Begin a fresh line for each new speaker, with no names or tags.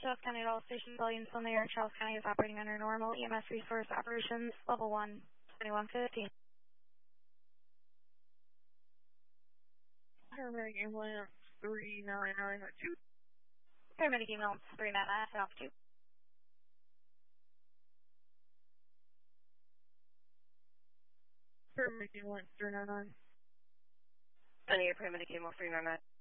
Charles County All Station volumes on the air. Charles County is operating under normal EMS resource operations level 1, 2115.
Paramedic ambulance 39902.
Paramedic ambulance 399 off 2.
Paramedic ambulance 399.
I need a paramedic ambulance 399.